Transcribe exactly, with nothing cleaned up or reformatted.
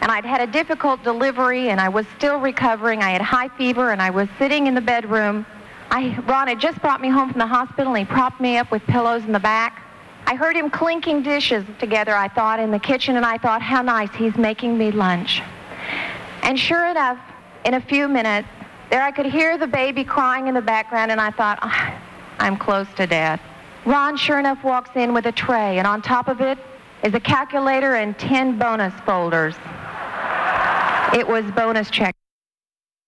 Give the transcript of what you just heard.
and I'd had a difficult delivery, and I was still recovering. I had high fever, and I was sitting in the bedroom. I, Ron had just brought me home from the hospital, and he propped me up with pillows in the back. I heard him clinking dishes together, I thought, in the kitchen, and I thought, how nice, he's making me lunch. And sure enough, in a few minutes, there I could hear the baby crying in the background, and I thought, oh, I'm close to death. Ron, sure enough, walks in with a tray, and on top of it is a calculator and ten bonus folders. It was bonus check.